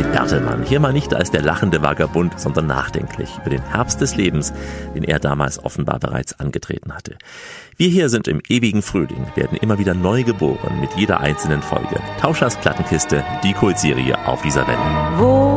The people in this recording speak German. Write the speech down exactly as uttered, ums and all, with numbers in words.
Bertelmann, hier mal nicht als der lachende Vagabund, sondern nachdenklich über den Herbst des Lebens, den er damals offenbar bereits angetreten hatte. Wir hier sind im ewigen Frühling, werden immer wieder neu geboren mit jeder einzelnen Folge. Tauschers Plattenkiste, die Kultserie auf dieser Welle. Wo